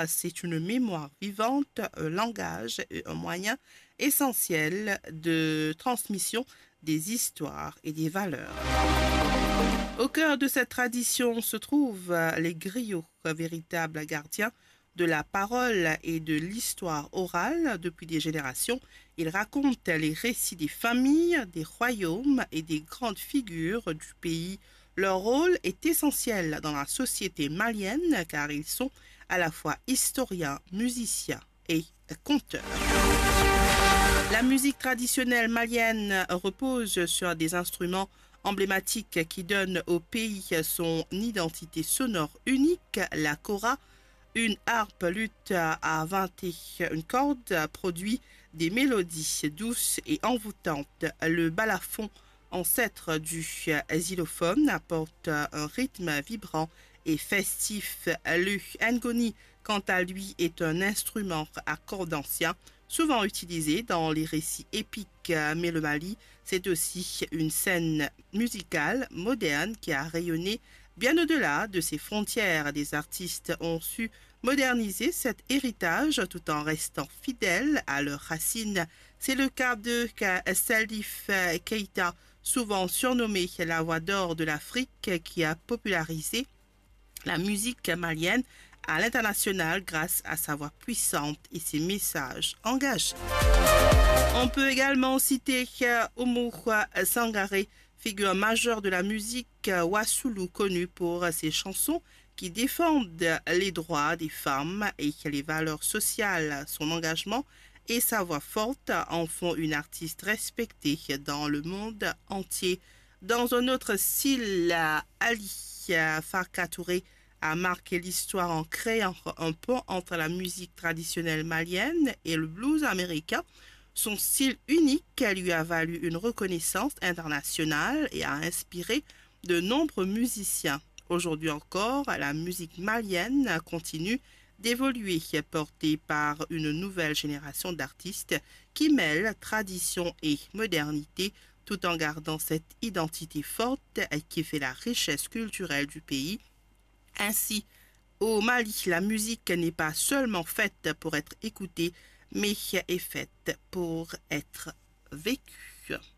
voix, c'est une mémoire vivante, un langage et un moyen essentiel de transmission des histoires et des valeurs. Au cœur de cette tradition se trouvent les griots, véritables gardiens de la parole et de l'histoire orale depuis des générations. Ils racontent les récits des familles, des royaumes et des grandes figures du pays. Leur rôle est essentiel dans la société malienne car ils sont à la fois historiens, musiciens et conteurs. La musique traditionnelle malienne repose sur des instruments emblématiques qui donnent au pays son identité sonore unique. La kora, une harpe lutte à 21 cordes, produit des mélodies douces et envoûtantes. Le balafon, ancêtre du xylophone, apporte un rythme vibrant et festif. Le ngoni, quant à lui, est un instrument à cordes ancien, souvent utilisé dans les récits épiques, mais le Mali, c'est aussi une scène musicale moderne qui a rayonné bien au-delà de ses frontières. Des artistes ont su moderniser cet héritage tout en restant fidèles à leurs racines. C'est le cas de Salif Keita, souvent surnommé la voix d'or de l'Afrique, qui a popularisé la musique malienne à l'international grâce à sa voix puissante et ses messages engagés. On peut également citer Oumou Sangaré, figure majeure de la musique Wassoulou, connue pour ses chansons qui défendent les droits des femmes et les valeurs sociales. Son engagement et sa voix forte en font une artiste respectée dans le monde entier. Dans un autre style, Ali Farka Touré a marqué l'histoire en créant un pont entre la musique traditionnelle malienne et le blues américain. Son style unique lui a valu une reconnaissance internationale et a inspiré de nombreux musiciens. Aujourd'hui encore, la musique malienne continue d'évoluer, portée par une nouvelle génération d'artistes qui mêlent tradition et modernité tout en gardant cette identité forte qui fait la richesse culturelle du pays. Ainsi, au Mali, la musique n'est pas seulement faite pour être écoutée, mais est faite pour être vécue.